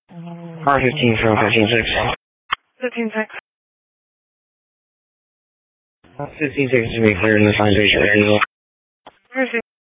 R15 from 15-6. 15-6. 15-6 to be cleared in the 5-station area.